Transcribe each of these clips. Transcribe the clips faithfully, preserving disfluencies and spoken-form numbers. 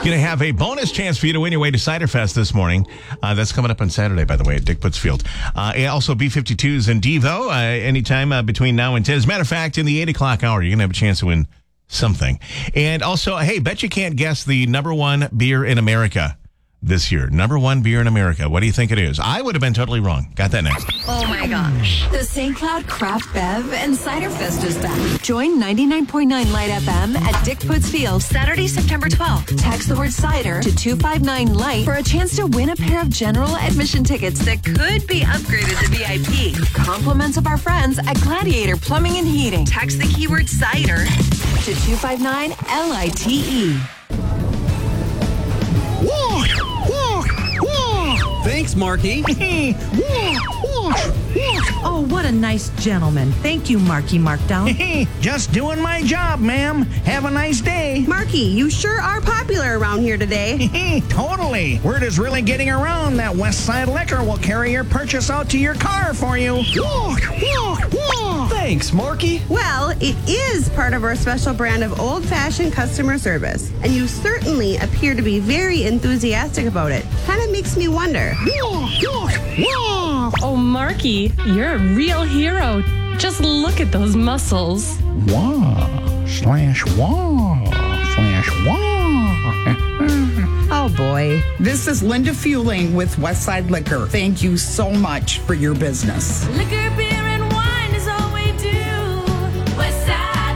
Going to have a bonus chance for you to win your way to Cider Fest this morning. Uh, that's coming up on Saturday, by the way, at Dick Puts Field. Uh, and also, B fifty-twos and Devo uh, anytime uh, between now and ten. As a matter of fact, in the eight o'clock hour, you're going to have a chance to win something. And also, hey, bet you can't guess the number one beer in America this year. Number one beer in America. What do you think it is? I would have been totally wrong. Got that next. Oh my gosh. The Saint Cloud Craft Bev and Cider Fest is back. Join ninety-nine point nine Light F M at Dick Puts Field Saturday, September twelfth. Text the word cider to two five nine Light for a chance to win a pair of general admission tickets that could be upgraded to V I P. Compliments of our friends at Gladiator Plumbing and Heating. Text the keyword cider to two five nine L I T E. Walk, walk, walk. Thanks, Marky. Walk, walk, walk. Oh, what a nice gentleman. Thank you, Marky Markdown. Just doing my job, ma'am. Have a nice day. Marky, you sure are popular around here today. Totally. Word is really getting around that West Side Liquor will carry your purchase out to your car for you. Walk, walk, walk. Thanks, Marky. Well, it is part of our special brand of old-fashioned customer service, and you certainly appear to be very enthusiastic about it. Kind of makes me wonder. Walk, walk, walk. Oh, Marky, you're a real hero. Just look at those muscles. Wow, slash wow, slash wow. Oh, boy. This is Linda Fueling with Westside Liquor. Thank you so much for your business. Liquor, beer, and wine is all we do. Westside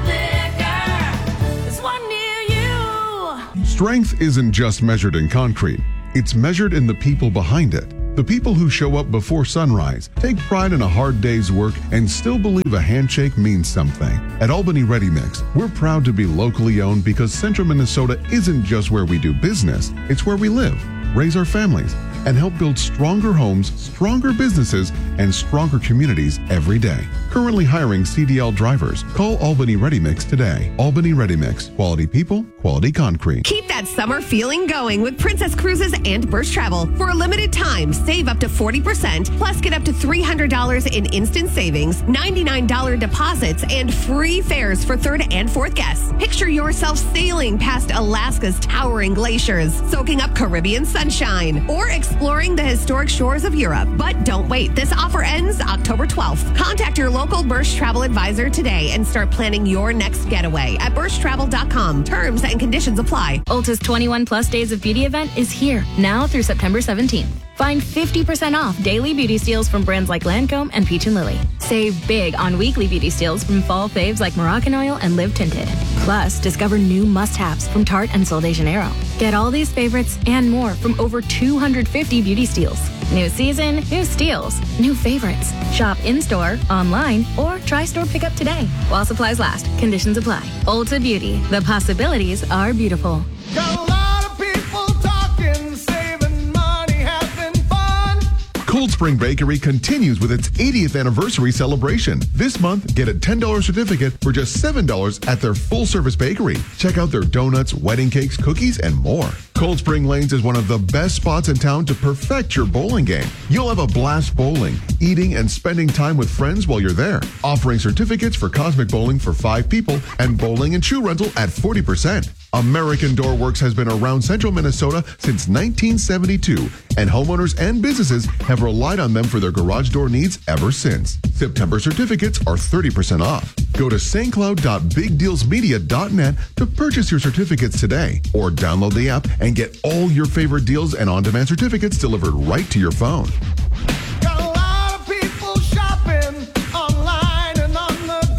Liquor, there's one near you. Strength isn't just measured in concrete. It's measured in the people behind it. The people who show up before sunrise, take pride in a hard day's work, and still believe a handshake means something. At Albany Ready Mix, we're proud to be locally owned because Central Minnesota isn't just where we do business, it's where we live, raise our families, and help build stronger homes, stronger businesses, and stronger communities every day. Currently hiring C D L drivers. Call Albany Ready Mix today. Albany Ready Mix. Quality people, quality concrete. Keep that summer feeling going with Princess Cruises and Birch Travel. For a limited time, save up to forty percent, plus get up to three hundred dollars in instant savings, ninety-nine dollars deposits, and free fares for third and fourth guests. Picture yourself sailing past Alaska's towering glaciers, soaking up Caribbean sunshine, or exploring the historic shores of Europe. But don't wait. This offer ends October twelfth. Contact your local Birch Travel advisor today and start planning your next getaway at birch travel dot com. Terms and conditions apply. Ulta's twenty-one plus Days of Beauty event is here now through September seventeenth. Find fifty percent off daily beauty steals from brands like Lancome and Peach and Lily. Save big on weekly beauty steals from fall faves like Moroccan Oil and Live Tinted. Plus, discover new must-haves from Tarte and Sol de Janeiro. Get all these favorites and more from over two hundred fifty beauty steals. New season, new steals, new favorites. Shop in-store, online, or try store pickup today. While supplies last, conditions apply. Ulta Beauty. The possibilities are beautiful. Got a lot of people talking, saving money, having fun. Cold Spring Bakery continues with its eightieth anniversary celebration. This month, get a ten dollars certificate for just seven dollars at their full-service bakery. Check out their donuts, wedding cakes, cookies, and more. Cold Spring Lanes is one of the best spots in town to perfect your bowling game. You'll have a blast bowling, eating, and spending time with friends while you're there. Offering certificates for Cosmic Bowling for five people and bowling and shoe rental at forty percent. American Door Works has been around Central Minnesota since nineteen seventy-two, and homeowners and businesses have relied on them for their garage door needs ever since. September certificates are thirty percent off. Go to s t cloud dot big deals media dot net to purchase your certificates today, or download the app and get all your favorite deals and on-demand certificates delivered right to your phone. Got a lot of people shopping online and on the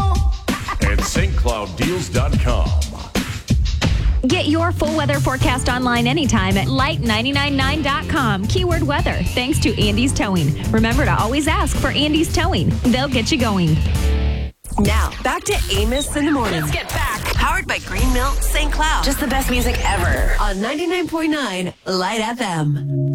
go at s t cloud deals dot com. Get your full weather forecast online anytime at light nine nine nine dot com. Keyword weather. Thanks to Andy's Towing. Remember to always ask for Andy's Towing. They'll get you going. Now, back to Amos in the Morning. Let's get back. Powered by Green Milk Saint Cloud. Just the best music ever. On ninety-nine point nine Light F M.